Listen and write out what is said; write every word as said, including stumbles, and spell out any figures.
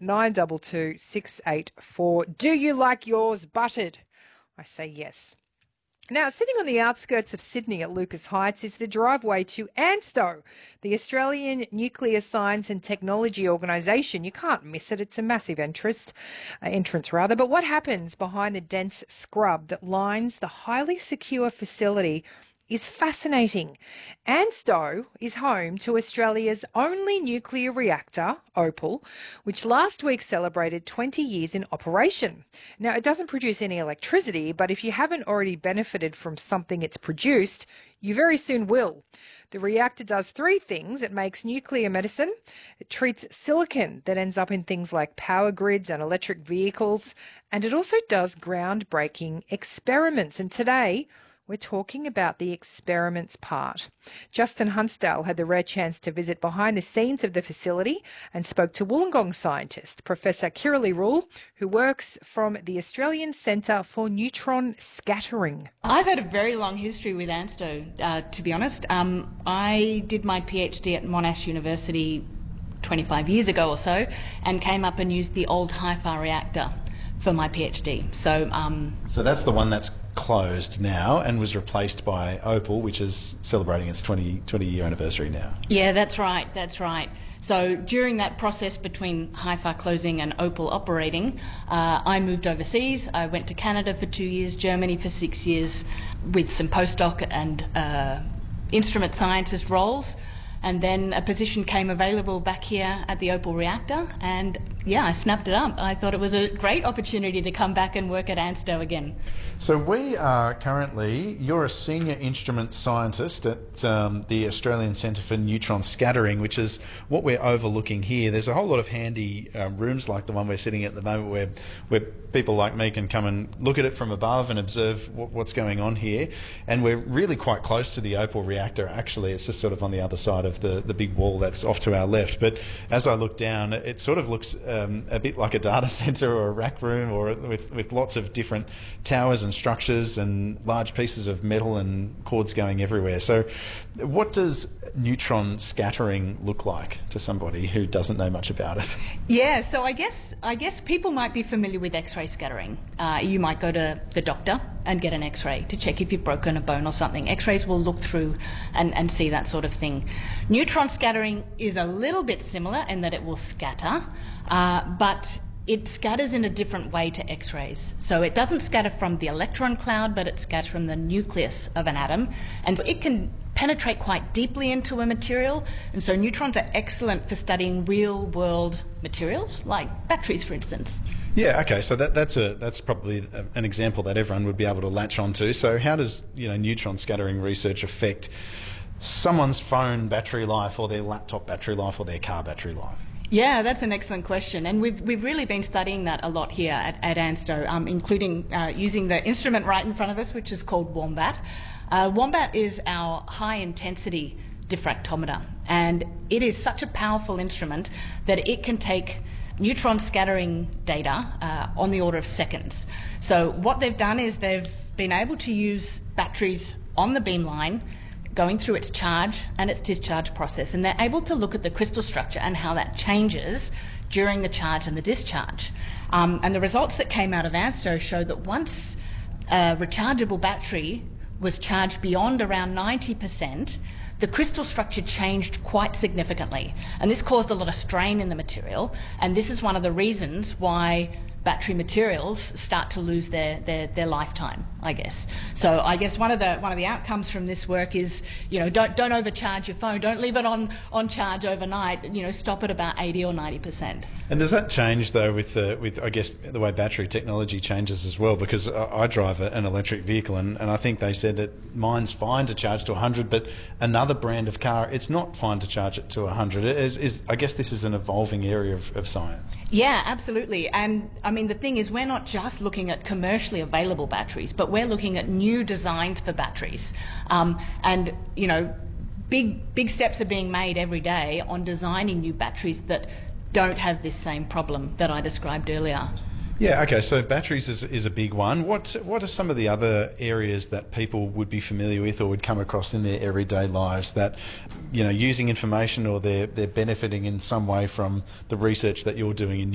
nine two two, six eight four. Do you like yours buttered? I say yes. Now, sitting on the outskirts of Sydney at Lucas Heights is the driveway to ANSTO, the Australian Nuclear Science and Technology Organisation. You can't miss it. It's a massive entrance, uh, entrance rather. But what happens behind the dense scrub that lines the highly secure facility is fascinating. ANSTO is home to Australia's only nuclear reactor, Opal, which last week celebrated twenty years in operation. Now, it doesn't produce any electricity, but if you haven't already benefited from something it's produced, you very soon will. The reactor does three things. It makes nuclear medicine, it treats silicon that ends up in things like power grids and electric vehicles, and it also does groundbreaking experiments. And today, we're talking about the experiments part. Justin Huntsdale had the rare chance to visit behind the scenes of the facility and spoke to Wollongong scientist, Professor Kiralee Rule, who works from the Australian Centre for Neutron Scattering. I've had a very long history with ANSTO, uh, to be honest. Um, I did my PhD at Monash University twenty-five years ago or so and came up and used the old HIFAR reactor for my PhD. So, um, so that's the one that's closed now and was replaced by Opal, which is celebrating its twenty, twenty year anniversary now. Yeah, that's right, that's right. So during that process between HIFAR closing and Opal operating, uh, I moved overseas. I went to Canada for two years, Germany for six years, with some postdoc and uh, instrument scientist roles. And then a position came available back here at the Opal reactor, and yeah, I snapped it up. I thought it was a great opportunity to come back and work at ANSTO again. So we are currently, you're a senior instrument scientist at um, the Australian Centre for Neutron Scattering, which is what we're overlooking here. There's a whole lot of handy um, rooms like the one we're sitting at the moment where, where people like me can come and look at it from above and observe what, what's going on here. And we're really quite close to the Opal reactor, actually. It's just sort of on the other side of the, the big wall that's off to our left. But as I look down, it sort of looks um, a bit like a data centre or a rack room, or with, with lots of different towers and structures and large pieces of metal and cords going everywhere. So what does neutron scattering look like to somebody who doesn't know much about it? Yeah, so I guess I guess people might be familiar with X-ray scattering. Uh, you might go to the doctor and get an X-ray to check if you've broken a bone or something. X-rays will look through and, and see that sort of thing. Neutron scattering is a little bit similar in that it will scatter, uh, but it scatters in a different way to X-rays. So it doesn't scatter from the electron cloud, but it scatters from the nucleus of an atom. And so it can penetrate quite deeply into a material. And so neutrons are excellent for studying real-world materials, like batteries, for instance. Yeah, okay, so that, that's a that's probably a, an example that everyone would be able to latch onto. So how does you know neutron scattering research affect someone's phone battery life, or their laptop battery life, or their car battery life? Yeah, that's an excellent question, and we've we've really been studying that a lot here at, at ANSTO, um, including uh, using the instrument right in front of us, which is called Wombat. Uh, Wombat is our high-intensity diffractometer, and it is such a powerful instrument that it can take neutron scattering data uh, on the order of seconds. So what they've done is they've been able to use batteries on the beamline going through its charge and its discharge process, and they're able to look at the crystal structure and how that changes during the charge and the discharge. Um, and the results that came out of ANSTO showed that once a rechargeable battery was charged beyond around ninety percent, the crystal structure changed quite significantly, and this caused a lot of strain in the material, and this is one of the reasons why battery materials start to lose their, their, their lifetime, I guess. So I guess one of the one of the outcomes from this work is, you know, don't don't overcharge your phone, don't leave it on, on charge overnight, you know, stop at about eighty or ninety percent. And does that change though with the, with I guess the way battery technology changes as well? Because I, I drive a, an electric vehicle, and, and I think they said that mine's fine to charge to one hundred, but another brand of car, it's not fine to charge it to one hundred. It is, is, I guess this is an evolving area of, of science. Yeah, absolutely. And I mean, the thing is, we're not just looking at commercially available batteries, but we're looking at new designs for batteries. Um, and, you know, big, big steps are being made every day on designing new batteries that don't have this same problem that I described earlier. Yeah, okay, so batteries is, is a big one. What, what are some of the other areas that people would be familiar with or would come across in their everyday lives that, you know, using information, or they're, they're benefiting in some way from the research that you're doing in